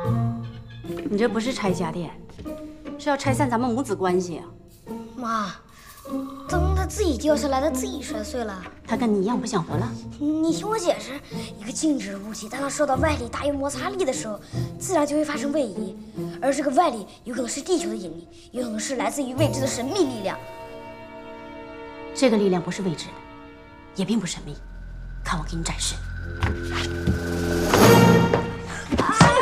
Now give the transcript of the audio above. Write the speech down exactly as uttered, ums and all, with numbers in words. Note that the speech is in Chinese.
你这不是拆家电，是要拆散咱们母子关系啊！ 妈，等他自己掉下来，他自己摔碎了。 他跟你一样不想活了？ 你听我解释，一个静止物体，当它受到外力大于摩擦力的时候，自然就会发生位移，而这个外力有可能是地球的引力，有可能是来自于未知的神秘力量。 这个力量不是未知的，也并不神秘，看我给你展示。啊